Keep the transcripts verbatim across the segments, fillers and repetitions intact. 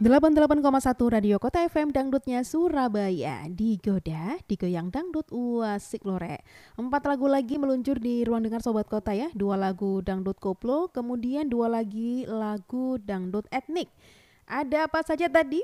delapan puluh delapan koma satu Radio Kota F M Dangdutnya Surabaya. Digoda, digoyang dangdut uasik lore. Empat lagu lagi meluncur di ruang dengar Sobat Kota ya. Dua lagu dangdut koplo, kemudian dua lagi lagu dangdut etnik. Ada apa saja tadi?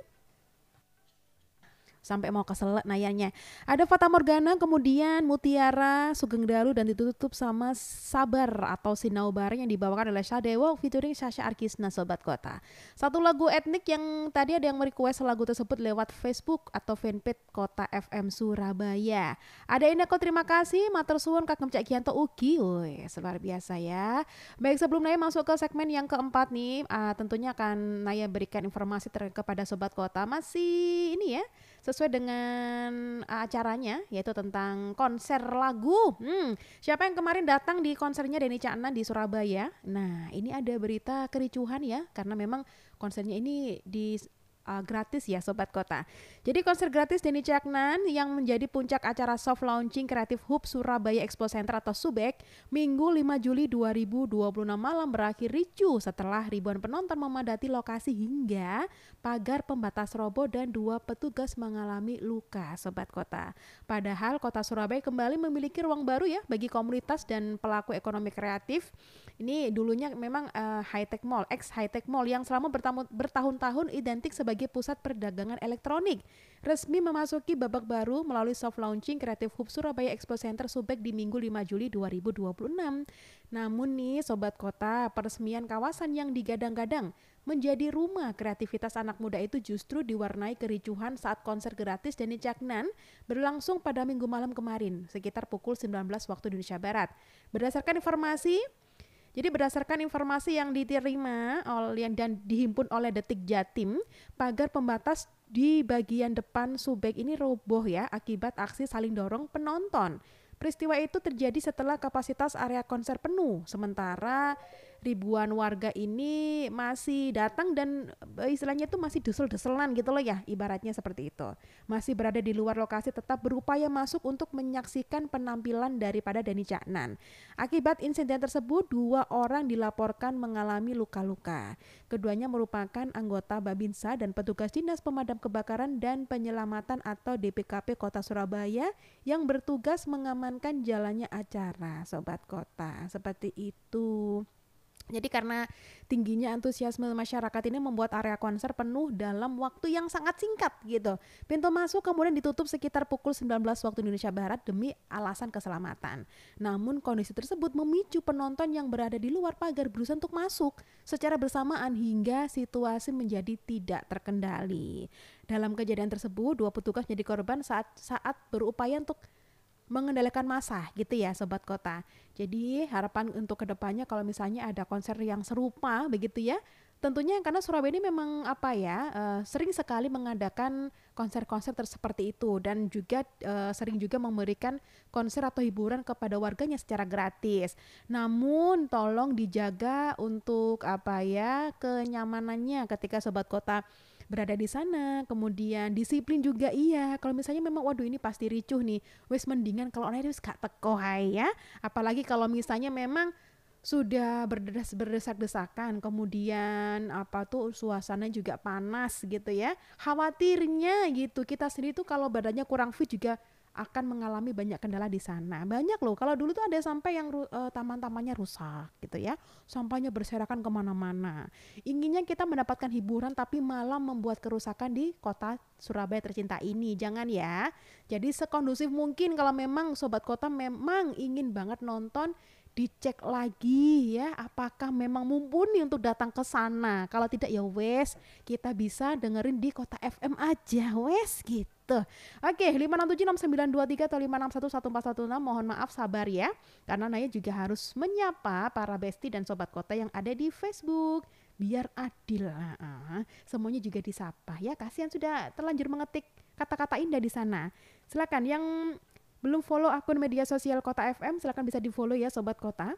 Sampai mau kesel nayanya. Ada Fata Morgana, kemudian Mutiara, Sugeng Dalu, dan ditutup sama Sabar atau Sinau Bareng yang dibawakan oleh Sadewo featuring Sasha Arkisna Sobat Kota. Satu lagu etnik yang tadi ada yang merequest lagu tersebut lewat Facebook atau fanpage Kota F M Surabaya. Ada Ineko, terima kasih, matur suwun Kagem Cak Gianto Ugi. Woi, luar biasa ya. Baik, sebelum Naya masuk ke segmen yang keempat nih, uh, tentunya akan Naya berikan informasi ter- kepada Sobat Kota. Masih ini ya, sesuai dengan acaranya, yaitu tentang konser lagu. Hmm, siapa yang kemarin datang di konsernya Denny Caknan di Surabaya? Nah, ini ada berita kericuhan ya, karena memang konsernya ini di uh, gratis ya Sobat Kota. Jadi konser gratis Denny Caknan yang menjadi puncak acara soft launching Creative Hub Surabaya Expo Center atau Subek Minggu lima Juli dua ribu dua puluh enam malam berakhir ricuh setelah ribuan penonton memadati lokasi hingga pagar pembatas roboh dan dua petugas mengalami luka Sobat Kota. Padahal Kota Surabaya kembali memiliki ruang baru ya bagi komunitas dan pelaku ekonomi kreatif. Ini dulunya memang uh, High Tech Mall, ex High Tech Mall yang selama bertamu, bertahun-tahun identik sebagai pusat perdagangan elektronik. Resmi memasuki babak baru melalui soft launching Creative Hub Surabaya Expo Center Subek di Minggu lima Juli dua ribu dua puluh enam. Namun nih Sobat Kota, peresmian kawasan yang digadang-gadang menjadi rumah kreativitas anak muda itu justru diwarnai kericuhan saat konser gratis Denny Caknan berlangsung pada Minggu malam kemarin sekitar pukul sembilan belas waktu Indonesia Barat. Berdasarkan informasi Jadi berdasarkan informasi yang diterima oleh dan dihimpun oleh Detik Jatim, pagar pembatas di bagian depan Subek ini roboh ya akibat aksi saling dorong penonton. Peristiwa itu terjadi setelah kapasitas area konser penuh, sementara ribuan warga ini masih datang dan istilahnya itu masih desel-deselan gitu loh ya, ibaratnya seperti itu. Masih berada di luar lokasi tetap berupaya masuk untuk menyaksikan penampilan daripada Denny Caknan. Akibat insiden tersebut, dua orang dilaporkan mengalami luka-luka. Keduanya merupakan anggota Babinsa dan petugas Dinas Pemadam Kebakaran dan Penyelamatan atau D P K P Kota Surabaya yang bertugas mengamankan jalannya acara Sobat Kota. Seperti itu. Jadi karena tingginya antusiasme masyarakat ini membuat area konser penuh dalam waktu yang sangat singkat gitu. Pintu masuk kemudian ditutup sekitar pukul sembilan belas waktu Indonesia Barat demi alasan keselamatan. Namun kondisi tersebut memicu penonton yang berada di luar pagar berusaha untuk masuk secara bersamaan hingga situasi menjadi tidak terkendali. Dalam kejadian tersebut, dua petugas menjadi korban saat saat berupaya untuk mengendalikan massa gitu ya Sobat Kota. Jadi harapan untuk kedepannya kalau misalnya ada konser yang serupa begitu ya, tentunya karena Surabaya ini memang apa ya uh, sering sekali mengadakan konser-konser seperti itu dan juga uh, sering juga memberikan konser atau hiburan kepada warganya secara gratis. Namun tolong dijaga untuk apa ya kenyamanannya ketika Sobat Kota berada di sana, kemudian disiplin juga iya. Kalau misalnya memang waduh ini pasti ricuh nih, wes mendingan kalau online wes gak teko hai ya. Apalagi kalau misalnya memang sudah berdes berdesak-desakan, kemudian apa tuh suasana juga panas gitu ya. Khawatirnya gitu kita sendiri tuh kalau badannya kurang fit juga akan mengalami banyak kendala di sana. Banyak loh. Kalau dulu tuh ada sampai yang uh, taman-tamannya rusak gitu ya. Sampahnya berserakan kemana-mana. Inginnya kita mendapatkan hiburan tapi malah membuat kerusakan di kota Surabaya tercinta ini. Jangan ya. Jadi sekondusif mungkin kalau memang Sobat Kota memang ingin banget nonton, dicek lagi ya apakah memang mumpuni untuk datang ke sana. Kalau tidak ya wes kita bisa dengerin di Kota F M aja wes gitu. Oke, lima enam tujuh enam sembilan dua tiga atau lima enam satu satu empat satu enam, mohon maaf sabar ya karena Naya juga harus menyapa para besti dan Sobat Kota yang ada di Facebook biar adil. Nah, semuanya juga disapa ya. Kasihan sudah terlanjur mengetik kata-kata indah di sana. Silakan yang belum follow akun media sosial Kota F M, silakan bisa di follow ya Sobat Kota.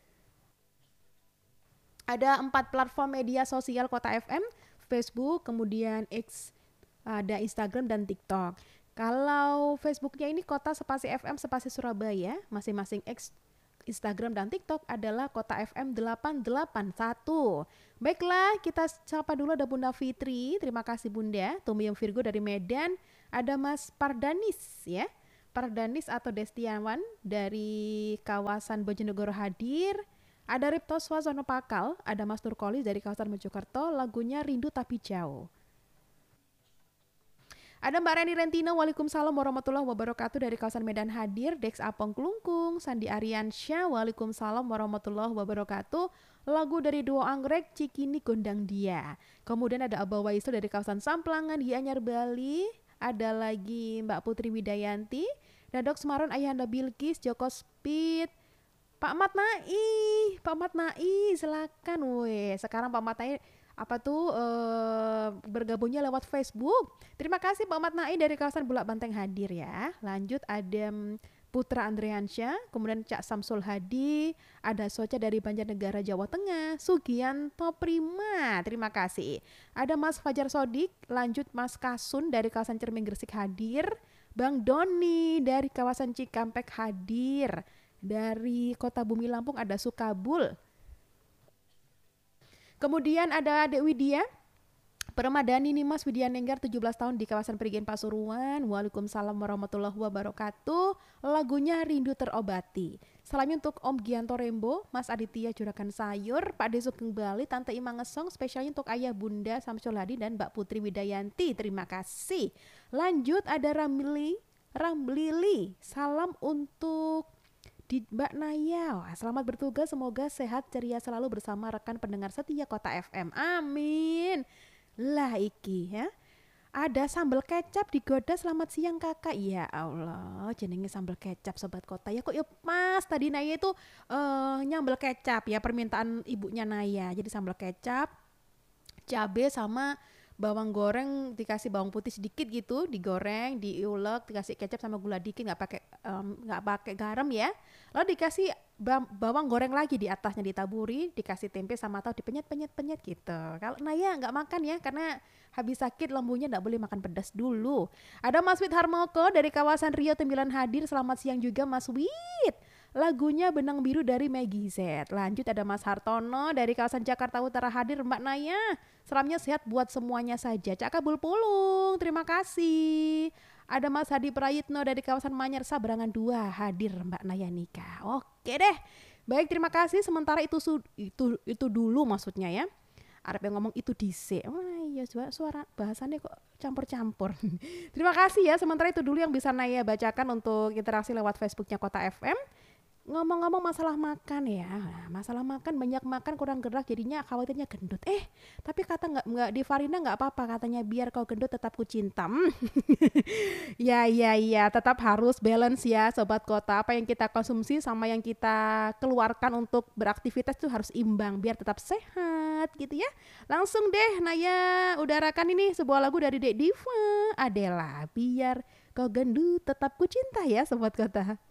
Ada empat platform media sosial Kota F M, Facebook, kemudian X, ada Instagram dan TikTok. Kalau Facebooknya ini Kota spasi F M spasi Surabaya, masing-masing X Instagram dan TikTok adalah Kota F M delapan delapan satu. Baiklah, kita sapa dulu ada Bunda Fitri. Terima kasih Bunda. Tumbium Virgo dari Medan. Ada Mas Pardanis ya. Pardanis atau Destiawan dari kawasan Bojonegoro hadir. Ada Ripto Swasono Pakal. Ada Mas Nurkolis dari kawasan Mojokerto. Lagunya Rindu Tapi Jauh. Ada Mbak Reni Rentino, Waalaikumsalam warahmatullahi wabarakatuh dari kawasan Medan hadir. Dex Apong Kelungkung, Sandi Ariansyah, Waalaikumsalam warahmatullahi wabarakatuh. Lagu dari Duo Anggrek, Cikini Gondang Dia. Kemudian ada Abah Waisul dari kawasan Samplangan, Gianyar Bali. Ada lagi Mbak Putri Widayanti, Dadok Semaron, Ayahanda Bilkis, Joko Speed, Pak Mat Nai, Pak Mat Nai, silakan weh. Sekarang Pak Mat Nai apa tuh uh, bergabungnya lewat Facebook. Terima kasih Pak Mat Nai dari kawasan Bulak Banteng hadir ya. Lanjut ada Putra Andriansyah, kemudian Cak Samsul Hadi, ada Soca dari Banjarnegara Jawa Tengah, Sugianto Prima, terima kasih. Ada Mas Fajar Sodik, lanjut Mas Kasun dari kawasan Cermin Gresik hadir, Bang Doni dari kawasan Cikampek hadir, dari Kota Bumi Lampung ada Sukabul. Kemudian ada Adek Widya, Permadani nih Mas Widya Nenggar tujuh belas tahun di kawasan Perigen Pasuruan. Waalaikumsalam warahmatullahi wabarakatuh. Lagunya Rindu Terobati. Salamnya untuk Om Gianto Rembo, Mas Aditya Juragan Sayur, Pak Desu Bali, Tante Ima Ngesong, spesialnya untuk Ayah Bunda Samsul Hadi dan Mbak Putri Widayanti. Terima kasih. Lanjut ada Ramli, Ramlili. Salam untuk di Mbak Naya. Wah, selamat bertugas, semoga sehat ceria selalu bersama rekan pendengar setia Kota F M. Amin. Lah iki ya. Ada sambal kecap digoda, selamat siang kakak. Ya Allah, jenenge sambal kecap sobat Kota. Ya kok ya pas tadi Naya itu uh, nyambal kecap ya, permintaan ibunya Naya. Jadi sambal kecap, cabe sama bawang goreng, dikasih bawang putih sedikit gitu, digoreng, diulek, dikasih kecap sama gula dikit, nggak pakai nggak um, pakai garam ya. Lalu dikasih bawang goreng lagi di atasnya, ditaburi, dikasih tempe sama tahu, dipenyet-penyet-penyet gitu. Kalau Naya nggak makan ya, karena habis sakit lembunya nggak boleh makan pedas dulu. Ada Mas Wit Harmoko dari kawasan Rio Tembilan hadir. Selamat siang juga Mas Wit. Lagunya Benang Biru dari Maggie Z. Lanjut ada Mas Hartono dari kawasan Jakarta Utara hadir. Mbak Naya, salamnya sehat buat semuanya saja. Cak Kabul Pulung, terima kasih. Ada Mas Hadi Prayitno dari kawasan Manyar Sabrangan dua hadir Mbak Naya nikah. Oke deh. Baik, terima kasih. Sementara itu itu itu dulu maksudnya ya. Arep yang ngomong itu dhisik. Wah iya suara bahasannya kok campur-campur. Terima kasih ya. Sementara itu dulu yang bisa Naya bacakan untuk interaksi lewat Facebooknya Kota F M. Ngomong-ngomong masalah makan ya, masalah makan, banyak makan kurang gerak jadinya khawatirnya gendut. Eh, tapi kata nggak nggak di Farina nggak apa-apa, katanya biar kau gendut tetap ku cinta. Ya ya ya, tetap harus balance ya sobat Kota. Apa yang kita konsumsi sama yang kita keluarkan untuk beraktivitas itu harus imbang biar tetap sehat gitu ya. Langsung deh Naya udarakan ini sebuah lagu dari Dek Diva, Adela, biar kau gendut tetap ku cinta ya sobat Kota.